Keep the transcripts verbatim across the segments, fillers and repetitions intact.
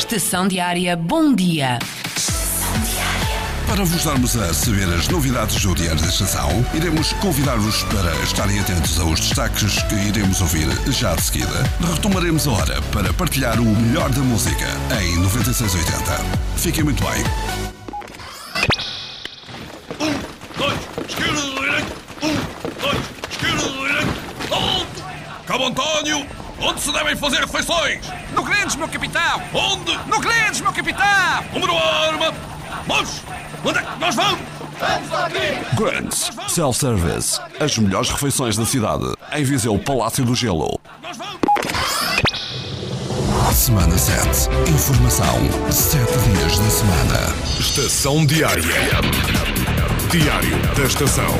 Estação Diária Bom Dia. Para vos darmos a saber as novidades do Diário da Estação, iremos convidar-vos para estarem atentos aos destaques que iremos ouvir já de seguida. Retomaremos a hora para partilhar o melhor da música em noventa e seis oitenta. Fiquem muito bem. Um, dois, esquerda, direita. Um, dois, esquerda, direita. Alto! Cabo António, onde se devem fazer refeições? No Grandes, meu capitão! Onde? No Grandes, meu capitão! Número arma! Mas, onde é que nós vamos? Grands Self-Service. As melhores refeições da cidade. Em Viseu Palácio do Gelo. Nós vamos! Semana sete. Informação. Sete dias da semana. Estação Diária. Diário da Estação.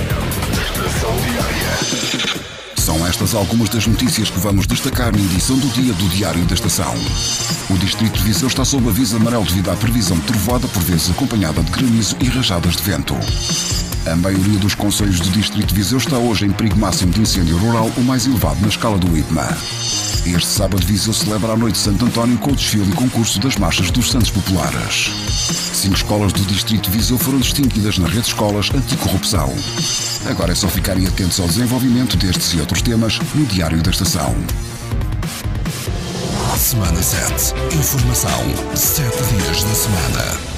São estas algumas das notícias que vamos destacar na edição do dia do Diário da Estação. O Distrito de Viseu está sob aviso amarelo devido à previsão de trovoada, por vezes acompanhada de granizo e rajadas de vento. A maioria dos concelhos do Distrito de Viseu está hoje em perigo máximo de incêndio rural, o mais elevado na escala do I P M A. Este sábado Viseu celebra a Noite de Santo António com o desfile e concurso das marchas dos Santos Populares. Cinco escolas do Distrito de Viseu foram distinguidas na rede de escolas anticorrupção. Agora é só ficarem atentos ao desenvolvimento destes e outros temas no Diário da Estação. Semana sete. Informação. Sete dias da semana.